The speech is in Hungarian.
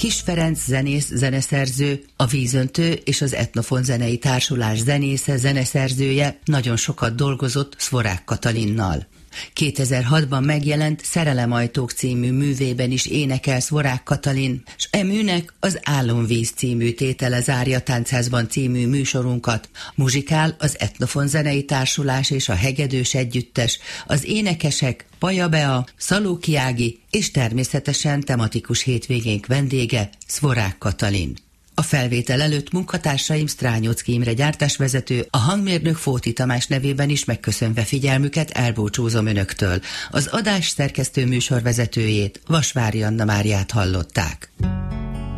Kiss Ferenc zenész, zeneszerző, a Vízöntő és az Etnofon zenei társulás zenésze, zeneszerzője nagyon sokat dolgozott Szvorák Katalinnal. 2006-ban megjelent Szerelemajtók című művében is énekel Szvorák Katalin, s e műnek az Álomvíz című tétele zárja Táncházban című műsorunkat. Muzsikál az Etnofon zenei társulás és a Hegedűs együttes, az énekesek Paja Bea, Szalóki Ági és természetesen tematikus hétvégénk vendége Szvorák Katalin. A felvétel előtt munkatársaim Strányocki Imre gyártásvezető, a hangmérnök Fóti Tamás nevében is megköszönve figyelmüket elbúcsúzom önöktől. Az adás szerkesztő műsorvezetőjét, Vasvári Anna Máriát hallották.